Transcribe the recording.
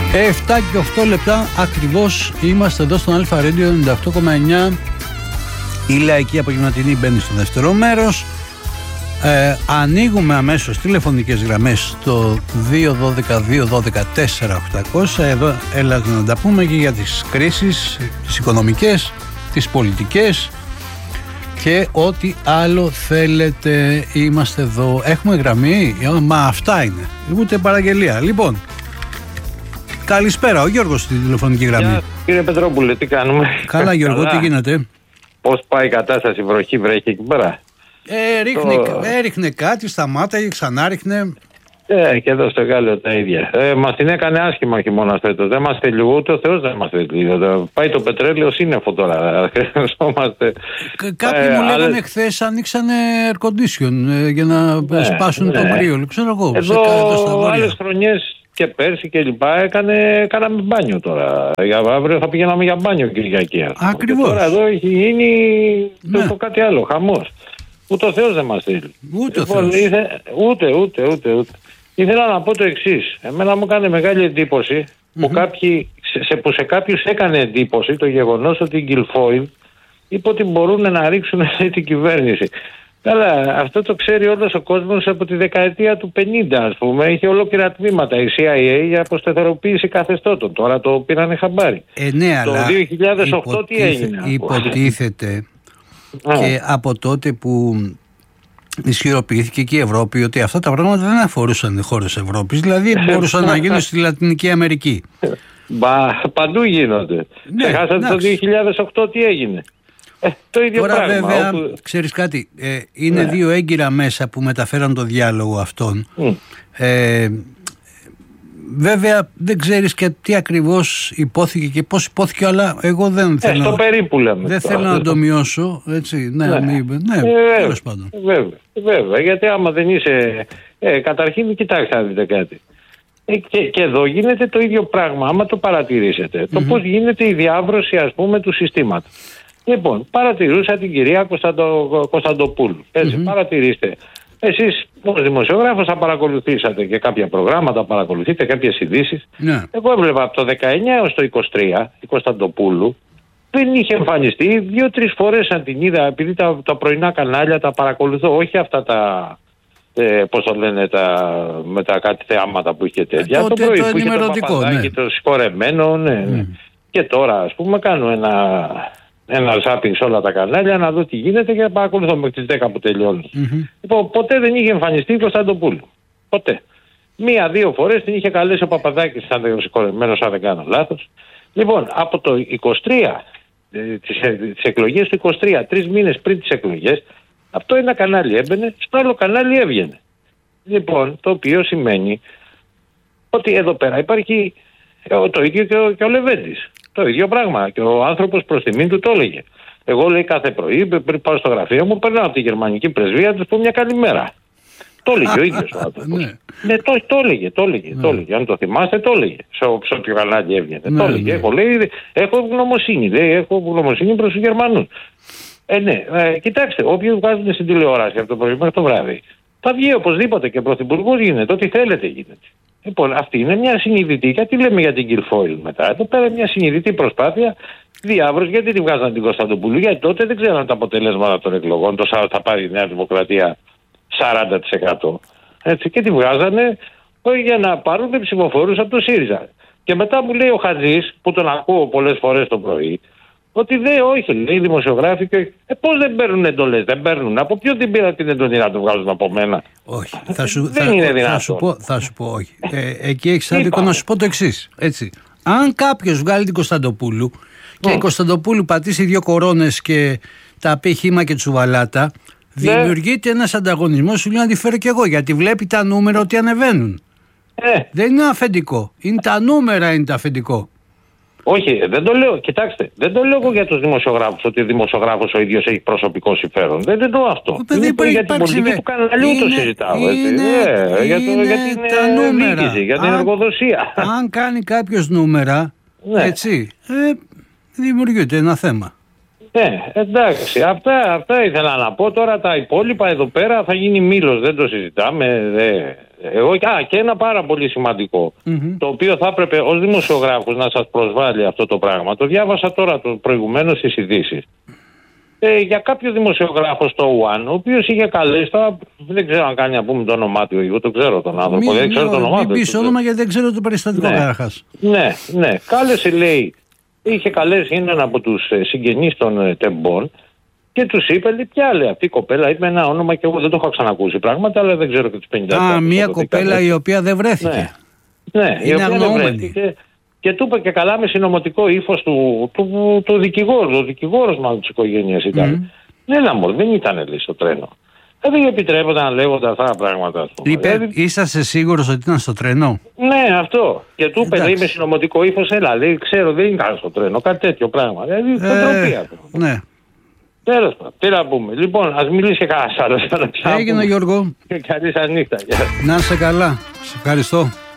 7 και 8 λεπτά ακριβώς είμαστε εδώ στον Αλφα Radio 98,9. Η λαϊκή απογευματινή μπαίνει στο δεύτερο μέρος. Ανοίγουμε αμέσως τηλεφωνικές γραμμές στο 212-212-4800. Εδώ έλα να τα πούμε και για τις κρίσεις, τις οικονομικές, τις πολιτικές και ό,τι άλλο θέλετε. Είμαστε εδώ. Έχουμε γραμμή. Μα αυτά είναι. Ούτε παραγγελία. Λοιπόν, καλησπέρα. Ο Γιώργος στη τηλεφωνική γραμμή. Κύριε Πετρόπουλε, τι κάνουμε? Καλά, Γιώργο, τι γίνεται? Πώς πάει η κατάσταση, βροχή βρέχει εκεί πέρα? Έριχνε κάτι, σταμάταγε, ξανά ρίχνε. Και εδώ στο Γάλλιο τα ίδια. Μας την έκανε άσχημα χειμώνα φέτος. Δεν μας θέλει ούτε ο Θεός, δεν μας θέλει. Πάει το πετρέλαιο σύννεφο τώρα. Χρειαζόμαστε. Κάποιοι μου λέγανε χθες ανοίξανε air condition για να σπάσουν το κρύο. Ξέρω εγώ. Εδώ άλλες χρονιές και πέρσι και λοιπά κάναμε μπάνιο τώρα. Αύριο θα πηγαίναμε για μπάνιο Κυριακή. Ακριβώς. Τώρα εδώ έχει γίνει το κάτι άλλο, χαμός. Ούτε ο Θεός δεν μας θέλει. Ούτε ο Θεός. Ούτε. Ήθελα να πω το εξής. Εμένα μου έκανε μεγάλη εντύπωση που σε κάποιους έκανε εντύπωση το γεγονός ότι η Γκιλφόιλ είπε ότι μπορούν να ρίξουν την κυβέρνηση. Καλά, αυτό το ξέρει όλος ο κόσμος από τη δεκαετία του 50, ας πούμε. Είχε ολόκληρα τμήματα η CIA για αποσταθεροποίηση καθεστώτων. Τώρα το πήρανε χαμπάρι. Ναι, το 2008 τι έγινε? Υποτίθεται και από τότε που ισχυροποιήθηκε και η Ευρώπη ότι αυτά τα πράγματα δεν αφορούσαν χώρες Ευρώπης, δηλαδή μπορούσαν να γίνουν στη Λατινική Αμερική. Παντού γίνονται. Ξεχάσατε το 2008 τι έγινε? Το ίδιο τώρα πράγμα. Βέβαια, ξέρεις κάτι, είναι δύο έγκυρα μέσα που μεταφέραν το διάλογο αυτόν. Βέβαια δεν ξέρεις και τι ακριβώς υπόθηκε και πώς υπόθηκε, αλλά εγώ δεν θέλω, στο περίπου λέμε, δεν θέλω να το μειώσω, έτσι, τέλος πάντων. Βέβαια, γιατί άμα δεν είσαι, καταρχήν κοιτάξτε να δείτε κάτι. Και εδώ γίνεται το ίδιο πράγμα, άμα το παρατηρήσετε, το πώς γίνεται η διάβρωση, ας πούμε, του συστήματος. Λοιπόν, παρατηρούσα την κυρία Κωνσταντοπούλου. Παρατηρήστε. Εσείς ως δημοσιογράφος θα παρακολουθήσατε και κάποια προγράμματα, παρακολουθείτε κάποιες ειδήσεις. Ναι. Εγώ έβλεπα από το 19 έως το 23 η Κωνσταντοπούλου δεν είχε εμφανιστεί. 2-3 φορές αν την είδα, επειδή τα πρωινά κανάλια τα παρακολουθώ, όχι αυτά τα πώς το λένε, με τα κάτι θεάματα που είχε τέτοια. Το πρωί το που είχε το Παπαδάκι, το συγχωρεμένο, Και τώρα ας πούμε κάνω ένα ζάπινγκ σε όλα τα κανάλια να δω τι γίνεται και να παρακολουθώ μέχρι τις 10 που τελειώνει. Λοιπόν, ποτέ δεν είχε εμφανιστεί η Κωνσταντοπούλου. Ποτέ. 1-2 φορές την είχε καλέσει ο Παπαδάκης, σαν συγχωρεμένος, αν δεν κάνω λάθος. Λοιπόν, από το 23, τις εκλογές του 23, 3 μήνες πριν τις εκλογές, αυτό ένα κανάλι έμπαινε, στο άλλο κανάλι έβγαινε. Λοιπόν, το οποίο σημαίνει ότι εδώ πέρα υπάρχει το ίδιο και ο Λεβέντης. Το ίδιο πράγμα. Και ο άνθρωπος προς τιμήν του το έλεγε. Εγώ, λέει, κάθε πρωί πριν πάω στο γραφείο μου, περνάω από τη γερμανική πρεσβεία, του πω μια καλημέρα. Το έλεγε ο ίδιος ο άνθρωπος. Ναι, το έλεγε. Αν το θυμάστε, το έλεγε. Σε όποιο κανάλι έβγαινε. Το έλεγε. Έχω ευγνωμοσύνη. Έχω ευγνωμοσύνη προς τους Γερμανούς. Κοιτάξτε, όποιοι βγάζουν στην τηλεόραση από το πρωί μέχρι το βράδυ, θα βγει οπωσδήποτε και πρωθυπουργός γίνεται. Ό,τι θέλετε γίνεται. Λοιπόν, αυτή είναι μια συνειδητή, γιατί λέμε για την Γκιλφόιλ μετά. Εδώ πέρα μια συνειδητή προσπάθεια διάβρωση. Γιατί τη βγάζαν την Κωνσταντοπούλου? Γιατί τότε δεν ξέραν τα αποτελέσματα των εκλογών. Το θα πάρει η Νέα Δημοκρατία 40%. Έτσι, και τη βγάζανε για να πάρουν ψηφοφόρους από το ΣΥΡΙΖΑ. Και μετά μου λέει ο Χατζής, που τον ακούω πολλές φορές το πρωί, ότι όχι, λέει οι δημοσιογράφοι, και πώς δεν παίρνουν εντολές? Δεν παίρνουν. Από ποιον την πήρα την εντολή να το βγάζουν από μένα? Όχι. Θα σου πω όχι. Εκεί έχεις άδικο να σου πω το εξής. Αν κάποιος βγάλει την Κωνσταντοπούλου και η Κωνσταντοπούλου πατήσει 2 κορώνες και τα πει χύμα και τσουβαλάτα, δημιουργείται ένας ανταγωνισμός, σου λέει να τη φέρω κι εγώ, γιατί βλέπει τα νούμερα ότι ανεβαίνουν. Δεν είναι αφεντικό. Είναι τα νούμερα, είναι το αφεντικό. Όχι, δεν το λέω. Κοιτάξτε, δεν το λέω για τους δημοσιογράφους ότι ο δημοσιογράφος ο ίδιος έχει προσωπικό συμφέρον. Δεν εννοώ αυτό. Για την πολιτική του καναλιού το συζητάω. Για την διοίκηση, για την εργοδοσία. Αν κάνει κάποιος νούμερα, έτσι, δημιουργείται ένα θέμα. Εντάξει, αυτά ήθελα να πω. Τώρα τα υπόλοιπα εδώ πέρα θα γίνει μήλος, δεν το συζητάμε. Και ένα πάρα πολύ σημαντικό, το οποίο θα έπρεπε ως δημοσιογράφος να σας προσβάλλει αυτό το πράγμα. Το διάβασα τώρα προηγουμένως στις ειδήσεις. Για κάποιο δημοσιογράφο στο One, ο οποίος είχε καλέσει, δεν ξέρω αν κάνει να πούμε το όνομά του, εγώ το ξέρω τον άνθρωπο, δεν ξέρω το όνομά του. Μην πεις όνομα γιατί δεν ξέρω το περιστατικό καταρχάς. Ναι, κάλεσε, λέει, είχε καλέσει έναν από τους συγγενείς των τεμπών και τους είπε, λέει, ποια λέει αυτή η κοπέλα, είπε ένα όνομα και εγώ δεν το είχα ξανακούσει πράγματα, αλλά δεν ξέρω και τους 50. Μια κοπέλα η οποία δεν βρέθηκε. Ναι, η οποία δεν βρέθηκε. Και του είπε και καλά με συνωμοτικό ύφος του δικηγόρου. Ο δικηγόρος μάλλον της οικογένειας ήταν. Δεν ήταν λέει στο τρένο. Δεν επιτρέπονταν να λέγονται αυτά τα πράγματα. Είσαστε σίγουρος ότι ήταν στο τρένο? Ναι, αυτό. Και του είπε λέει με συνωμοτικό ύφος, έλα, λέει, ξέρω, δεν ήταν στο τρένο. Κάτι τέτοιο πράγμα. Δηλαδή, τροπή αυτό. Ναι. Τέλος πάντων, τι να πούμε. Λοιπόν, ας μιλήσει και κανένας άλλος. Έγινε, Γιώργο. Καλή σας νύχτα. Να είσαι καλά. Σε ευχαριστώ.